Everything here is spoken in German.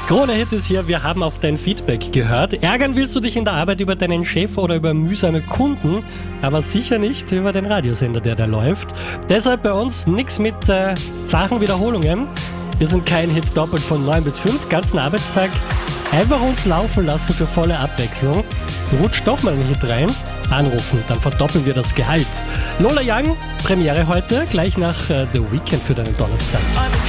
Krone-Hit ist hier, wir haben auf dein Feedback gehört. Ärgern willst du dich in der Arbeit über deinen Chef oder über mühsame Kunden, aber sicher nicht über den Radiosender, der da läuft. Deshalb bei uns nichts mit zachen Wiederholungen. Wir sind kein Hit doppelt von 9 bis 5, ganzen Arbeitstag. Einfach uns laufen lassen für volle Abwechslung. Rutscht doch mal ein Hit rein, anrufen, dann verdoppeln wir das Gehalt. Lola Young, Premiere heute, gleich nach The Weeknd für deinen Donnerstag.